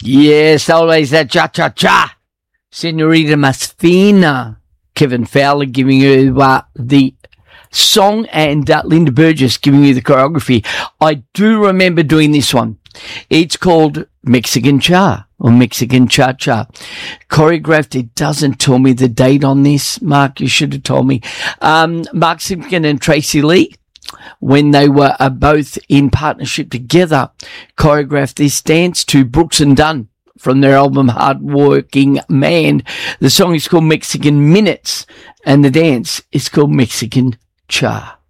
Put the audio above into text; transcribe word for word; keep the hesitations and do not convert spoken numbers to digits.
Yes, always that cha-cha-cha. Senorita Masfina. Kevin Fowler giving you uh, the song and uh, Linda Burgess giving you the choreography. I do remember doing this one. It's called Mexican Cha or Mexican Cha-Cha. Choreographed, it doesn't tell me the date on this. Mark, you should have told me. Um, Mark Simpkin and Tracy Lee, when they were uh, both in partnership together, choreographed this dance to Brooks and Dunn from their album Hardworking Man. The song is called Mexican Minutes and the dance is called Mexican Cha.